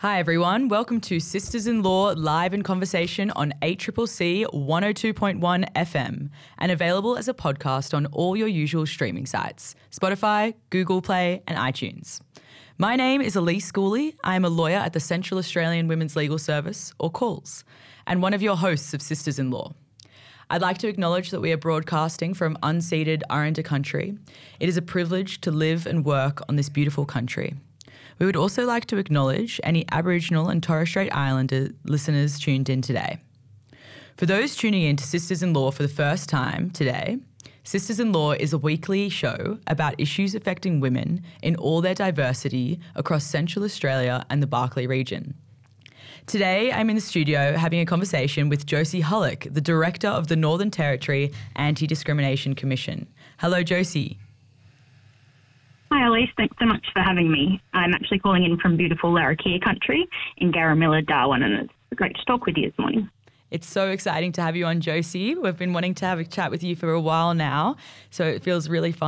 Hi everyone, welcome to Sisters in Law live in conversation on ACCC 102.1 FM and available as a podcast on all your usual streaming sites, Spotify, Google Play and iTunes. My name is Elise Schooley. I am a lawyer at the Central Australian Women's Legal Service, or CALS, and one of your hosts of Sisters in Law. I'd like to acknowledge that we are broadcasting from unceded Arrernte country. It is a privilege to live and work on this beautiful country. We would also like to acknowledge any Aboriginal and Torres Strait Islander listeners tuned in today. For those tuning in to Sisters in Law for the first time today, Sisters in Law is a weekly show about issues affecting women in all their diversity across Central Australia and the Barkly region. Today, I'm in the studio having a conversation with Josie Hullock, the Director of the Northern Territory Anti-Discrimination Commission. Hello, Josie. Hi, Elise. Thanks so much for having me. I'm actually calling in from beautiful Larrakia country in Garamilla, Darwin, and it's great to talk with you this morning. It's so exciting to have you on, Josie. We've been wanting to have a chat with you for a while now, so it feels really fun